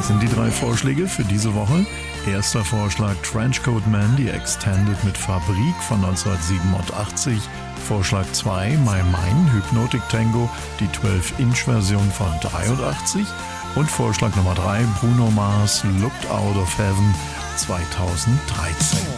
Das sind die 3 Vorschläge für diese Woche. Erster Vorschlag Trenchcoat Man, die Extended mit Fabrik von 1987. Vorschlag 2 My Mine, Hypnotic Tango, die 12-Inch-Version von 83. Und Vorschlag Nummer 3 Bruno Mars, Looked Out of Heaven 2013.